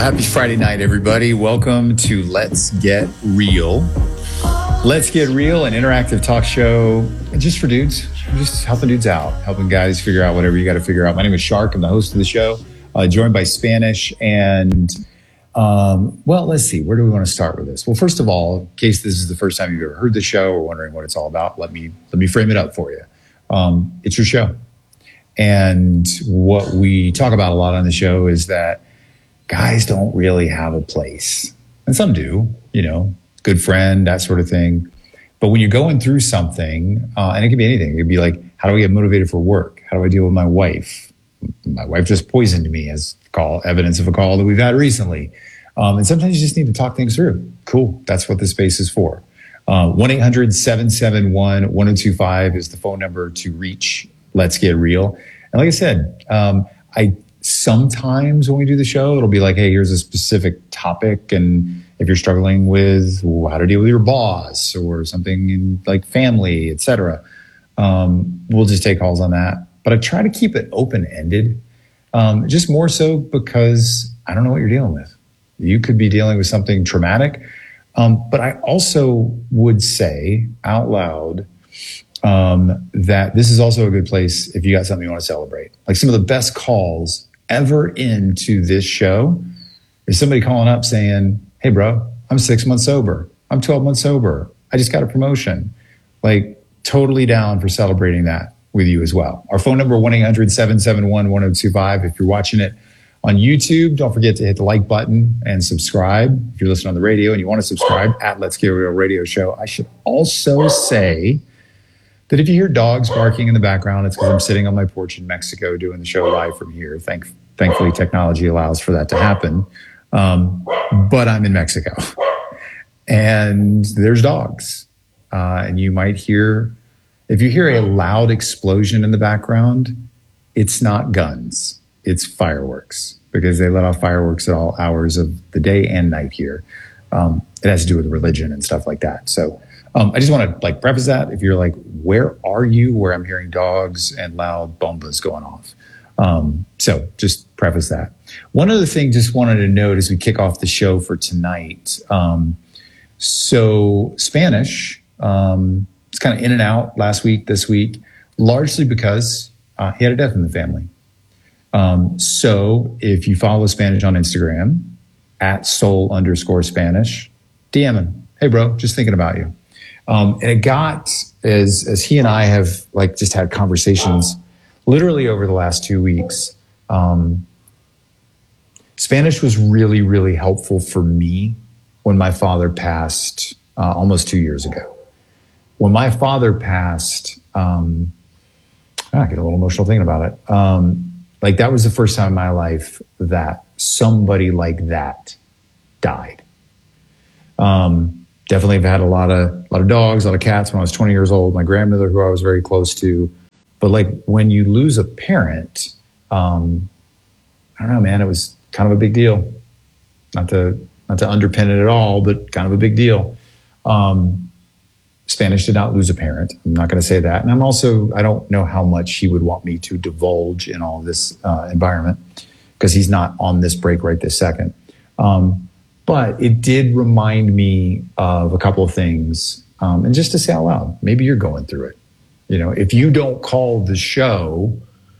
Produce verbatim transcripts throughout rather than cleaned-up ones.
happy Friday night, everybody. Welcome to Let's Get Real. Let's Get Real, an interactive talk show just for dudes. I'm just helping dudes out, helping guys figure out whatever you got to figure out. My name is Shark. I'm the host of the show, uh, joined by Spanish. And, um, well, let's see. Where do we want to start with this? Well, first of all, in case this is the first time you've ever heard the show or wondering what it's all about, let me let me frame it up for you. Um, it's your show. And what we talk about a lot on the show is that guys don't really have a place. And some do, you know, good friend, that sort of thing. But when you're going through something, uh, and it could be anything, it could be like, how do I get motivated for work? How do I deal with my wife? My wife just poisoned me, as call evidence of a call that we've had recently. Um, and sometimes you just need to talk things through. Cool. That's what this space is for. Uh, one eight hundred seven seven one one oh two five is the phone number to reach Let's Get Real. And like I said, um, I sometimes when we do the show, it'll be like, hey, here's a specific topic. And if you're struggling with well, how to deal with your boss or something in like family, et cetera, um, we'll just take calls on that. But I try to keep it open-ended, um, just more so because I don't know what you're dealing with. You could be dealing with something traumatic. Um, but I also would say out loud um, that this is also a good place if you got something you want to celebrate. Like some of the best calls ever into this show is somebody calling up saying, hey, bro, I'm six months sober. I'm twelve months sober. I just got a promotion. Like totally down for celebrating that with you as well. Our phone number, one eight hundred seven seven one one oh two five. If you're watching it on YouTube, don't forget to hit the like button and subscribe. If you're listening on the radio and you want to subscribe at Let's Get Real Radio Show. I should also say that if you hear dogs barking in the background, it's because I'm sitting on my porch in Mexico doing the show live from here. Thank, thankfully, technology allows for that to happen. Um, but I'm in Mexico. And there's dogs. Uh, and you might hear, if you hear a loud explosion in the background, it's not guns. It's fireworks, because they let off fireworks at all hours of the day and night here. Um, it has to do with religion and stuff like that. So um, I just want to like preface that. If you're like, where are you? Where I'm hearing dogs and loud bombas going off. Um, so just preface that. One other thing just wanted to note as we kick off the show for tonight. Um, so Spanish, um, it's kind of in and out last week, this week, largely because uh, he had a death in the family. Um, so if you follow Spanish on Instagram, at soul underscore Spanish, D M him. Hey, bro, just thinking about you. Um, and it got, as as he and I have like just had conversations literally over the last two weeks, um, Spanish was really, really helpful for me when my father passed uh, almost two years ago. When my father passed, um, I get a little emotional thinking about it. Um, Like that was the first time in my life that somebody like that died. Um, definitely have had a lot of a lot of dogs, a lot of cats when I was twenty years old. My grandmother, who I was very close to. But like when you lose a parent, um, I don't know, man, it was kind of a big deal. Not to not to underpin it at all, but kind of a big deal. Um, Spanish did not lose a parent. I'm not going to say that. And I'm also, I don't know how much he would want me to divulge in all this uh, environment because he's not on this break right this second. Um, but it did remind me of a couple of things. Um, and just to say out loud, maybe you're going through it. You know, if you don't call the show,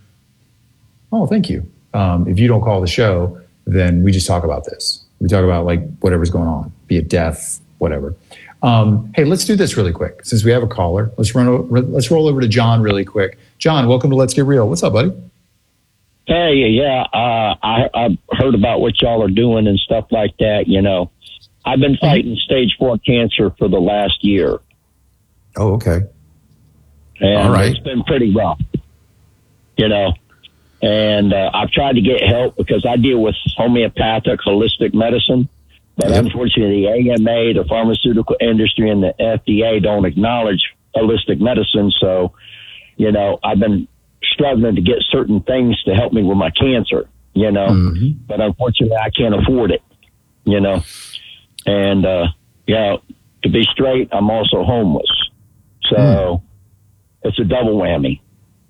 oh, thank you. Um, if you don't call the show, then we just talk about this. We talk about like whatever's going on, be it death, whatever. Um, hey, let's do this really quick. Since we have a caller, let's run. Over, let's roll over to John really quick. John, welcome to Let's Get Real. What's up, buddy? Hey, yeah, uh, I, I've heard about what y'all are doing and stuff like that. You know, I've been fighting stage four cancer for the last year. Oh, okay. And all right. It's been pretty rough, you know. And uh, I've tried to get help because I deal with homeopathic, holistic medicine. But yep. Unfortunately, the A M A, the pharmaceutical industry, and the F D A don't acknowledge holistic medicine. So, you know, I've been struggling to get certain things to help me with my cancer, you know. Mm-hmm. But unfortunately, I can't afford it, you know. And, uh, yeah, to be straight, I'm also homeless. So mm. it's a double whammy.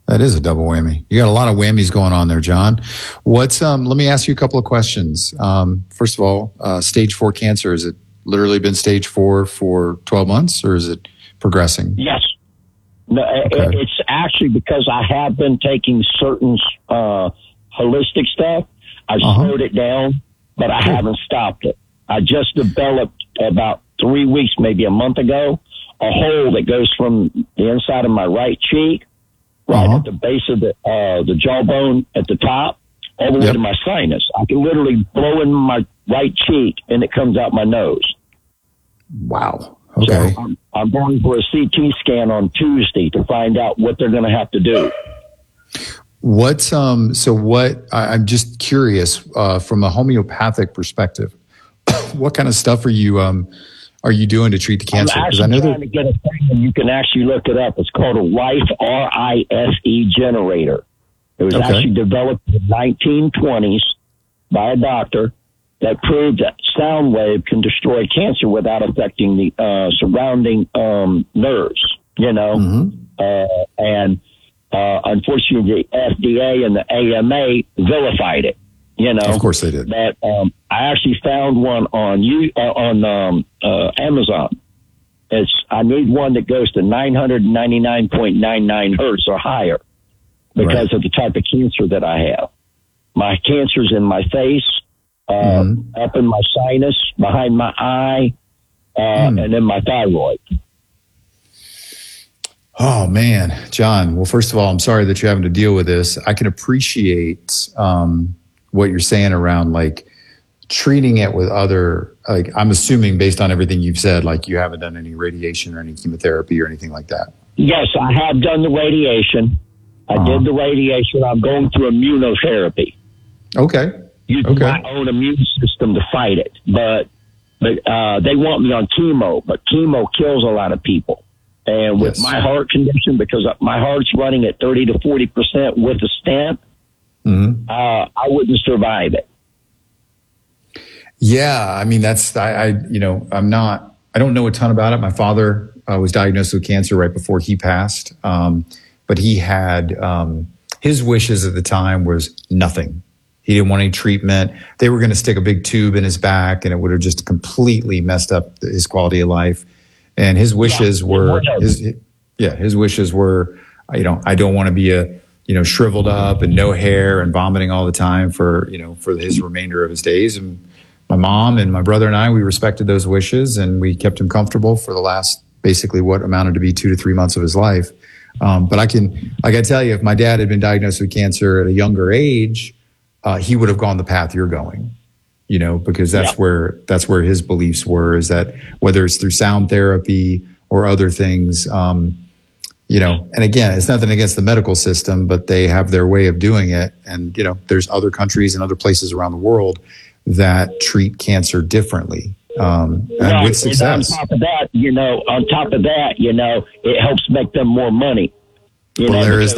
That is a double whammy. You got a lot of whammies going on there, John. What's um? Let me ask you a couple of questions. Um, first of all, uh, stage four cancer, has it literally been stage four for twelve months, or is it progressing? Yes. No, okay. It's actually because I have been taking certain uh, holistic stuff. I've uh-huh. slowed it down, but I cool. haven't stopped it. I just developed about three weeks, maybe a month ago, a hole that goes from the inside of my right cheek, right uh-huh. at the base of the uh, the jawbone at the top, all the way yep. to my sinus. I can literally blow in my right cheek, and it comes out my nose. Wow. Okay. So I'm, I'm going for a C T scan on Tuesday to find out what they're going to have to do. What's um? So what? I, I'm just curious uh, from a homeopathic perspective. What kind of stuff are you um are you doing to treat the cancer? I'm actually I know trying to get a thing, and you can actually look it up. It's called a Rife R I S E generator. It was okay. actually developed in the nineteen twenties by a doctor that proved that sound wave can destroy cancer without affecting the uh, surrounding um, nerves. You know, mm-hmm. uh, and uh, unfortunately, the F D A and the A M A vilified it. You know, of course they did. But um, I actually found one on you uh, on um, uh, Amazon. It's I need one that goes to nine hundred ninety-nine point nine nine hertz or higher because right. of the type of cancer that I have. My cancer's in my face, uh, mm-hmm. up in my sinus, behind my eye, uh, mm. and in my thyroid. Oh man, John. Well, first of all, I'm sorry that you're having to deal with this. I can appreciate um, what you're saying around like treating it with other, like I'm assuming based on everything you've said, like you haven't done any radiation or any chemotherapy or anything like that. Yes, I have done the radiation. I uh-huh. did the radiation. I'm going through immunotherapy. Okay. Using okay. my own immune system to fight it. But, but uh, they want me on chemo, but chemo kills a lot of people. And with yes. my heart condition, because my heart's running at thirty to forty percent with a stent, mm-hmm. uh, I wouldn't survive it. Yeah, I mean, that's, I, I, you know, I'm not, I don't know a ton about it. My father uh, was diagnosed with cancer right before he passed. Um, but he had, um, his wishes at the time was nothing. He didn't want any treatment. They were going to stick a big tube in his back and it would have just completely messed up his quality of life. And his wishes yeah, were, his, yeah, his wishes were, you know, I don't want to be a, you know, shriveled up and no hair and vomiting all the time for, you know, for his remainder of his days. And my mom and my brother and I, we respected those wishes and we kept him comfortable for the last, basically what amounted to be two to three months of his life. Um, but I can, like I tell you, if my dad had been diagnosed with cancer at a younger age, uh, he would have gone the path you're going. You know, because that's yeah. where that's where his beliefs were, is that whether it's through sound therapy or other things, um, you know, and again, it's nothing against the medical system, but they have their way of doing it. And, you know, there's other countries and other places around the world that treat cancer differently. Um, and right. with success. And on top of that, you know, on top of that, you know, it helps make them more money. You well, know, there is